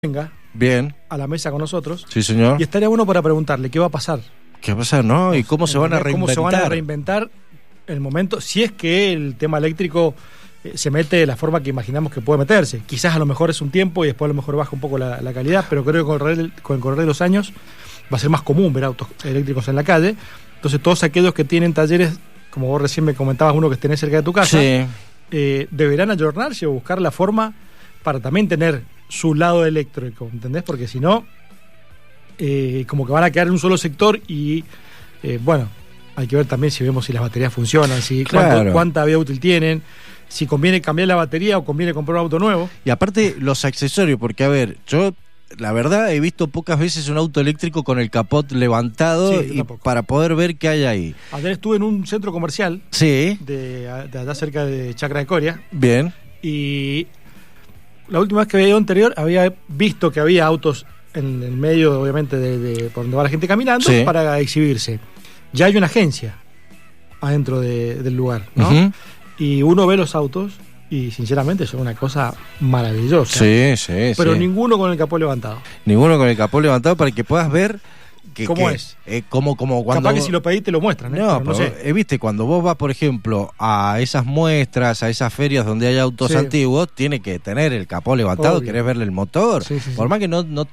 venga Bien. a la mesa con nosotros. Sí, señor. Y estaría bueno para preguntarle qué va a pasar. ¿Qué va a pasar, no? ¿Y cómo se van a reinventar? ¿Cómo se van a reinventar el momento? Si es que el tema eléctrico se mete de la forma que imaginamos que puede meterse. Quizás a lo mejor es un tiempo y después a lo mejor baja un poco la calidad, pero creo que con el correr de los años va a ser más común ver autos eléctricos en la calle. Entonces todos aquellos que tienen talleres, como vos recién me comentabas, uno que tenés cerca de tu casa, Sí. Deberán ayornarse o buscar la forma para también tener su lado eléctrico, ¿entendés? Porque si no, como que van a quedar en un solo sector y, bueno, hay que ver también si vemos si las baterías funcionan, si Claro. cuánta vida útil tienen, si conviene cambiar la batería o conviene comprar un auto nuevo. Y aparte los accesorios, porque a ver, yo la verdad he visto pocas veces un auto eléctrico con el capot levantado Sí, yo y tampoco. para poder ver qué hay ahí. Ayer estuve en un centro comercial Sí, de allá cerca de Chacra de Coria bien. y la última vez que había ido anterior había visto que había autos en el medio, obviamente, de por donde va la gente caminando, Sí. para exhibirse. Ya hay una agencia adentro del lugar, ¿no? Ujú. Y uno ve los autos y sinceramente son una cosa maravillosa. Sí, sí, Pero sí. ninguno con el capó levantado. Ninguno con el capó levantado para que puedas ver ¿Cómo es? como cuando Capaz que si lo pedís te lo muestran, No, pero no sé. viste, cuando vos vas, por ejemplo, a esas muestras, a esas ferias donde hay autos Sí. antiguos, tiene que tener el capó levantado, Obvio. querés verle el motor. Sí, sí, Por sí. más que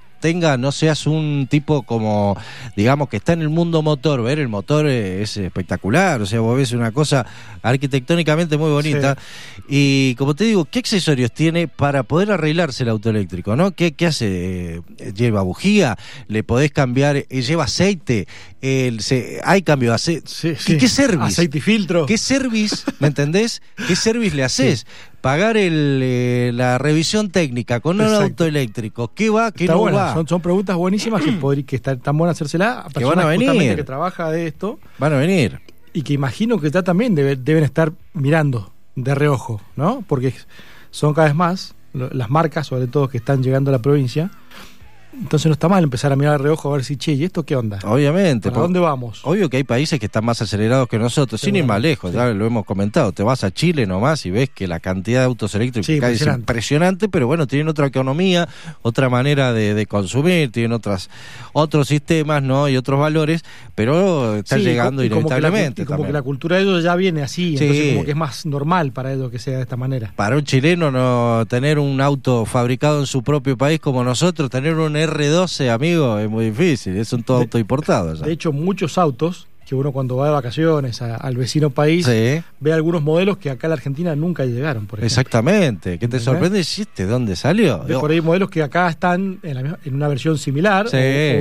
no seas un tipo como, digamos, que está en el mundo motor, ver el motor es espectacular, o sea, vos ves una cosa arquitectónicamente muy bonita. Y como te digo, ¿qué accesorios tiene para poder arreglarse el auto eléctrico, no? ¿Qué hace? ¿Lleva bujía? ¿Le podés cambiar? ¿Lleva aceite? ¿Hay cambio de aceite? Sí, sí. ¿Qué service? Aceite y filtro. ¿Qué service, me entendés? ¿Qué service le haces? Pagar la revisión técnica con un Exacto. auto eléctrico. ¿Qué va? ¿Qué Está no buena. va? Son preguntas buenísimas que están tan buenas hacérsela a Que van a personas venir. justamente que trabaja de esto Van a venir. y que imagino que ya también deben estar mirando de reojo, ¿no? Porque son cada vez más las marcas, sobre todo, que están llegando a la provincia. Entonces no está mal empezar a mirar de reojo a ver si, che, ¿y esto qué onda? Obviamente. ¿Para dónde vamos? Obvio que hay países que están más acelerados que nosotros, sin ir más lejos, ya lo hemos comentado. Te vas a Chile nomás y ves que la cantidad de autos eléctricos Sí, que hay es impresionante, pero bueno, tienen otra economía, otra manera de consumir, tienen otros sistemas, ¿no? Y otros valores, pero están Sí, llegando y como que inevitablemente. como que también. la cultura de ellos ya viene así, Sí. entonces como que es más normal para ellos que sea de esta manera. Para un chileno no tener un auto fabricado en su propio país como nosotros, tener un R12, amigo, es muy difícil, es un todo auto importado ya. De hecho, muchos autos que uno cuando va de vacaciones al vecino país Sí. ve algunos modelos que acá en la Argentina nunca llegaron, por ejemplo. Exactamente, que te ¿Entendés? sorprende, ¿de dónde salió? Ve por ahí modelos que acá están en una versión similar, Sí.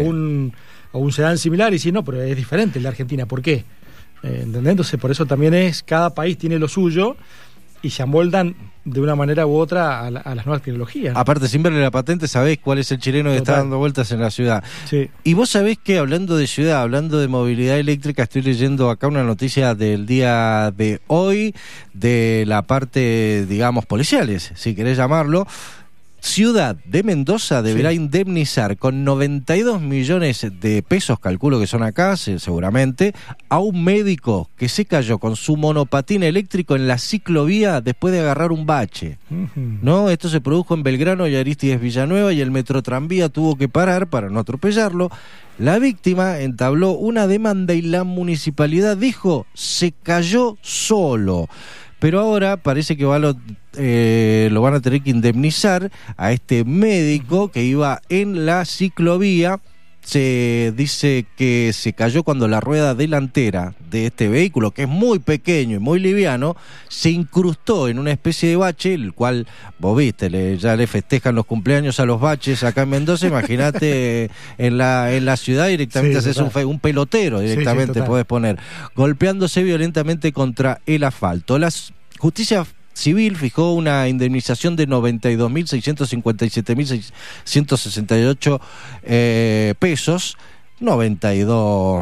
o un sedán similar, y si no, pero es diferente el de Argentina. ¿Por qué? ¿Entendés? Entonces, por eso también cada país tiene lo suyo y se amoldan de una manera u otra a las nuevas tecnologías. Aparte, sin verle la patente, sabés cuál es el chileno que está Total. dando vueltas en la ciudad. Sí. Y vos sabés que, hablando de ciudad, hablando de movilidad eléctrica, estoy leyendo acá una noticia del día de hoy, de la parte, digamos, policiales, si querés llamarlo. Ciudad de Mendoza deberá indemnizar con 92 millones de pesos, calculo que son acá, seguramente, a un médico que se cayó con su monopatín eléctrico en la ciclovía después de agarrar un bache. Ujú. ¿No? Esto se produjo en Belgrano y Arístides Villanueva y el Metrotranvía tuvo que parar para no atropellarlo. La víctima entabló una demanda y la municipalidad dijo se cayó solo. Pero ahora parece que lo van a tener que indemnizar a este médico que iba en la ciclovía. Se dice que se cayó cuando la rueda delantera de este vehículo, que es muy pequeño y muy liviano, se incrustó en una especie de bache, el cual, vos viste, ya le festejan los cumpleaños a los baches acá en Mendoza. Imagínate en la ciudad directamente Sí, haces un pelotero directamente, total. podés poner, golpeándose violentamente contra el asfalto. La justicia civil fijó una indemnización de 92.657.668 pesos, 92